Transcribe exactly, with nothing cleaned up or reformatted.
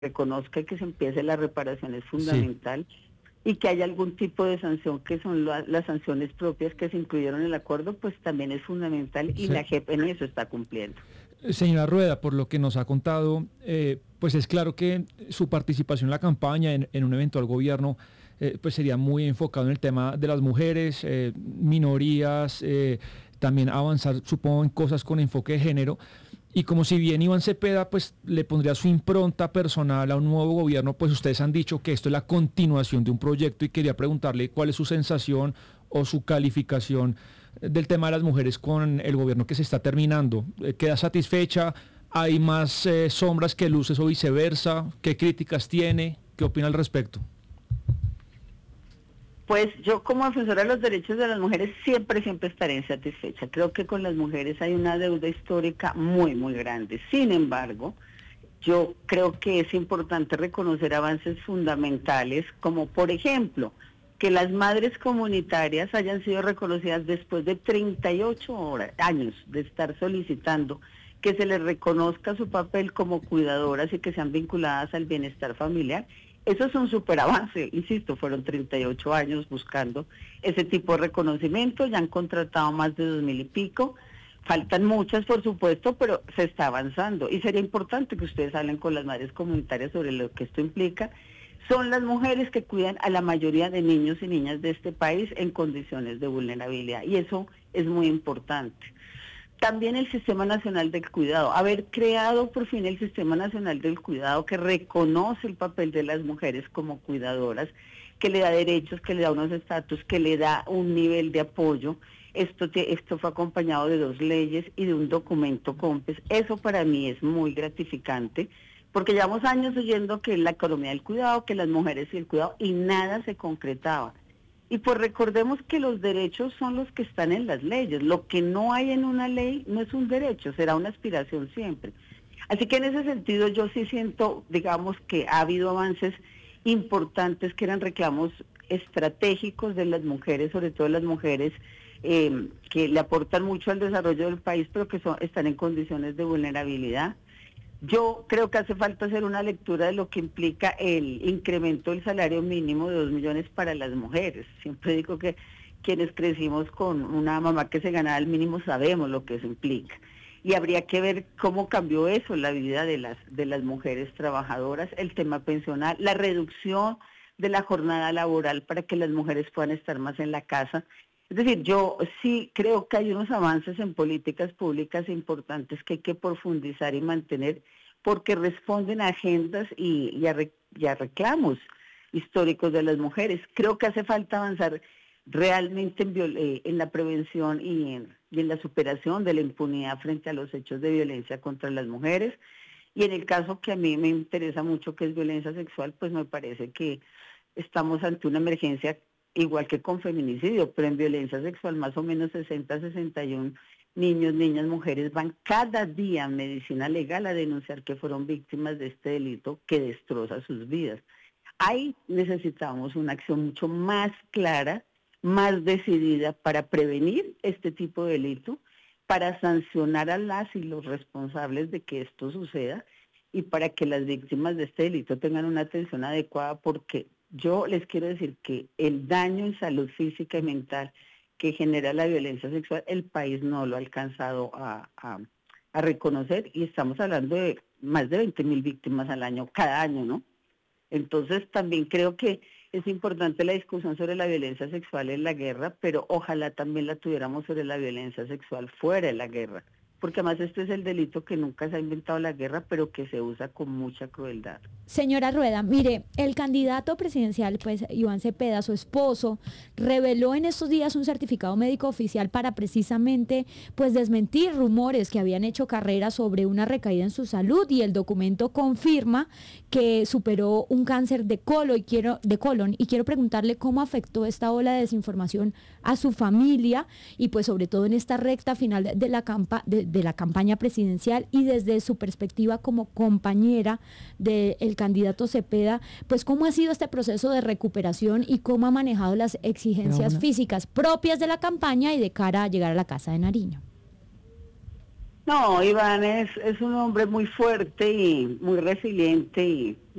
reconozca y que se empiece la reparación es fundamental, sí. Y que haya algún tipo de sanción, que son la, las sanciones propias que se incluyeron en el acuerdo, pues también es fundamental, y sí. La J E P en eso está cumpliendo. Señora Rueda, por lo que nos ha contado, eh, pues es claro que su participación en la campaña, en, en un eventual gobierno, eh, pues sería muy enfocado en el tema de las mujeres, eh, minorías, eh, también avanzar, supongo, en cosas con enfoque de género. Y como si bien Iván Cepeda pues le pondría su impronta personal a un nuevo gobierno, pues ustedes han dicho que esto es la continuación de un proyecto, y quería preguntarle cuál es su sensación o su calificación del tema de las mujeres con el gobierno que se está terminando. ¿Queda satisfecha? ¿Hay más eh, sombras que luces o viceversa? ¿Qué críticas tiene? ¿Qué opina al respecto? Pues yo, como defensora de los derechos de las mujeres, siempre, siempre estaré insatisfecha. Creo que con las mujeres hay una deuda histórica muy, muy grande. Sin embargo, yo creo que es importante reconocer avances fundamentales, como por ejemplo, que las madres comunitarias hayan sido reconocidas después de treinta y ocho horas, años de estar solicitando que se les reconozca su papel como cuidadoras y que sean vinculadas al bienestar familiar. Eso es un superavance, insisto, fueron treinta y ocho años buscando ese tipo de reconocimiento, ya han contratado más de dos mil y pico, faltan muchas por supuesto, pero se está avanzando, y sería importante que ustedes hablen con las madres comunitarias sobre lo que esto implica. Son las mujeres que cuidan a la mayoría de niños y niñas de este país en condiciones de vulnerabilidad, y eso es muy importante. También el Sistema Nacional del Cuidado, haber creado por fin el Sistema Nacional del Cuidado, que reconoce el papel de las mujeres como cuidadoras, que le da derechos, que le da unos estatus, que le da un nivel de apoyo. Esto, te, esto fue acompañado de dos leyes y de un documento COMPES. Eso para mí es muy gratificante, porque llevamos años oyendo que la economía del cuidado, que las mujeres y el cuidado, y nada se concretaba. Y pues recordemos que los derechos son los que están en las leyes. Lo que no hay en una ley no es un derecho, será una aspiración siempre. Así que en ese sentido yo sí siento, digamos, que ha habido avances importantes que eran reclamos estratégicos de las mujeres, sobre todo las mujeres eh, que le aportan mucho al desarrollo del país, pero que son, están en condiciones de vulnerabilidad. Yo creo que hace falta hacer una lectura de lo que implica el incremento del salario mínimo de dos millones para las mujeres. Siempre digo que quienes crecimos con una mamá que se ganaba el mínimo sabemos lo que eso implica. Y habría que ver cómo cambió eso, la vida de las, de las mujeres trabajadoras, el tema pensional, la reducción de la jornada laboral para que las mujeres puedan estar más en la casa. Es decir, yo sí creo que hay unos avances en políticas públicas importantes que hay que profundizar y mantener, porque responden a agendas y, y, a, re, y a reclamos históricos de las mujeres. Creo que hace falta avanzar realmente en, viol, eh, en la prevención y en, y en la superación de la impunidad frente a los hechos de violencia contra las mujeres. Y en el caso que a mí me interesa mucho, que es violencia sexual, pues me parece que estamos ante una emergencia igual que con feminicidio, pero en violencia sexual más o menos sesenta a sesenta y uno niños, niñas, mujeres van cada día a medicina legal a denunciar que fueron víctimas de este delito que destroza sus vidas. Ahí necesitamos una acción mucho más clara, más decidida para prevenir este tipo de delito, para sancionar a las y los responsables de que esto suceda y para que las víctimas de este delito tengan una atención adecuada, porque yo les quiero decir que el daño en salud física y mental que genera la violencia sexual, el país no lo ha alcanzado a, a, a reconocer, y estamos hablando de más de veinte mil víctimas al año, cada año, ¿no? Entonces también creo que es importante la discusión sobre la violencia sexual en la guerra, pero ojalá también la tuviéramos sobre la violencia sexual fuera de la guerra, porque además este es el delito que nunca se ha inventado la guerra, pero que se usa con mucha crueldad. Señora Rueda, mire, el candidato presidencial, pues Iván Cepeda, su esposo, reveló en estos días un certificado médico oficial para precisamente pues desmentir rumores que habían hecho carrera sobre una recaída en su salud, y el documento confirma que superó un cáncer de colon y quiero de colon y quiero preguntarle cómo afectó esta ola de desinformación a su familia y pues sobre todo en esta recta final de la campa de, de la campaña presidencial, y desde su perspectiva como compañera del candidato Cepeda, pues cómo ha sido este proceso de recuperación y cómo ha manejado las exigencias físicas propias de la campaña y de cara a llegar a la Casa de Nariño. No, Iván es, es un hombre muy fuerte y muy resiliente y